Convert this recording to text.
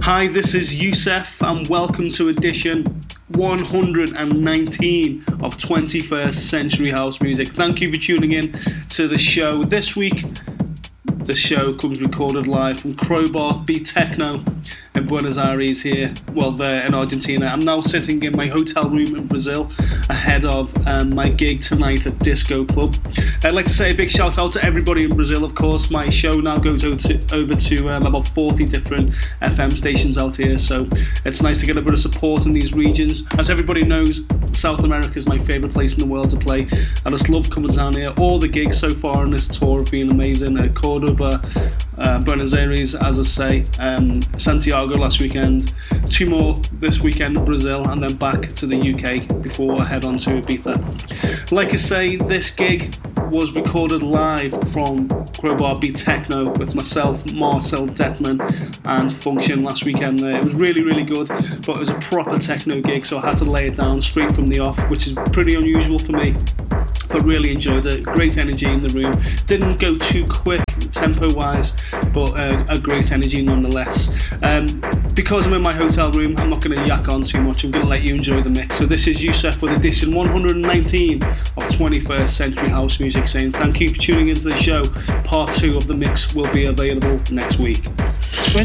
Hi, this is Youssef and welcome to edition 119 of 21st Century House Music. Thank you for tuning in to the show. This week, the show comes recorded live from Crowbar Beat Techno in Buenos Aires here, there in Argentina. I'm now sitting in my hotel room in Brazil ahead of my gig tonight at Disco Club. I'd like to say a big shout out to everybody in Brazil, of course. My show now goes over to about 40 different FM stations out here, so it's nice to get a bit of support in these regions. As everybody knows, South America is my favourite place in the world to play. I just love coming down here. All the gigs so far on this tour have been amazing. Cordoba, Buenos Aires, as I say, Santiago last weekend, 2 more this weekend in Brazil, and then back to the UK before I head on to Ibiza. Like I say, this gig was recorded live from Crowbar Beat Techno with myself, Marcel Detman and Function last weekend there. It was really, really good, but it was a proper techno gig, so I had to lay it down straight from the off, which is pretty unusual for me, but really enjoyed it. Great energy in the room. Didn't go too quick tempo-wise, but a great energy nonetheless. Because I'm in my hotel room, I'm not going to yak on too much. I'm going to let you enjoy the mix. So this is Youssef with edition 119 of 21st Century House Music, saying thank you for tuning into the show. Part 2 of the mix will be available next week.